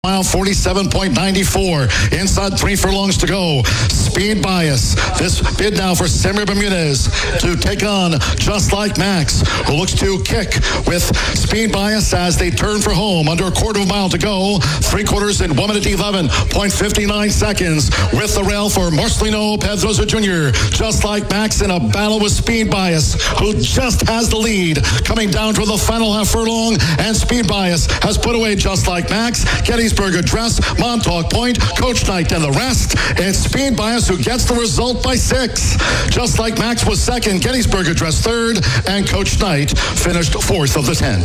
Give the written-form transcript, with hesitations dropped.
Mile 47.94. Inside 3 furlongs to go. Speed Bias. This bid now for Samuel Bermudez to take on Just Like Max, who looks to kick with Speed Bias as they turn for home. Under a quarter of a mile to go. 3/4 in 1 minute 11.59 seconds. With the rail for Marcelino Pedroza Jr. Just Like Max in a battle with Speed Bias, who just has the lead. Coming down to the final half furlong, and Speed Bias has put away Just Like Max. Gettysburg Address, Montauk Point, Coach Knight, and the rest. It's Speed Bias who gets the result by 6. Just Like Max was second, Gettysburg Address third, and Coach Knight finished fourth of the 10.